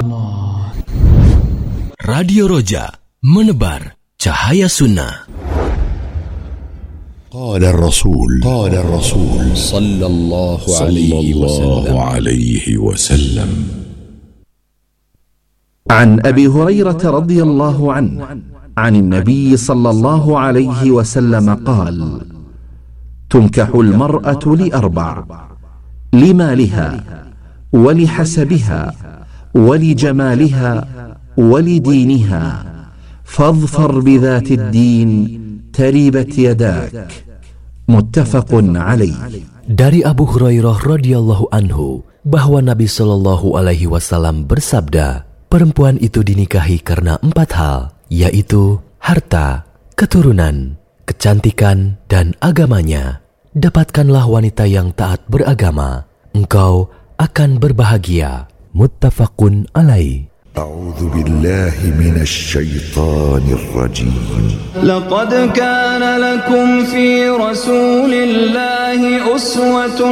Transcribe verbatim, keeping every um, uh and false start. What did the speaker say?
Radio Roja, menebar cahaya sunnah. قال الرسول قال الرسول صلى الله عليه وسلم, عليه وسلم عن أبي هريرة رضي الله عنه عن النبي صلى الله عليه وسلم قال: تنكح المرأة لأربع: لمالها ولحسبها ولجمالها ولدينها، فاظفر بذات الدين تربت يداك. Muttafaqun alaih. Dari Abu Hurairah radhiyallahu anhu bahwa Nabi Shallallahu alaihi wasallam bersabda, perempuan itu dinikahi karena empat hal, yaitu harta, keturunan, kecantikan, dan agamanya. Dapatkanlah wanita yang taat beragama, engkau akan berbahagia. Muttafaqun alaih. أعوذ بالله من الشيطان الرجيم. لقد كان لكم في رسول الله أسوة